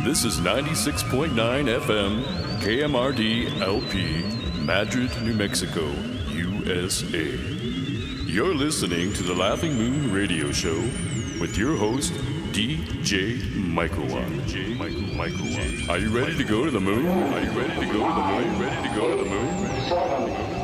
This is 96.9 FM, KMRD LP, Madrid, New Mexico, USA. You're listening to the Laughing Moon Radio Show with your host, DJ Michaelwan. Are you ready to go to the moon? Are you ready to go to the moon? Ready to go to the moon?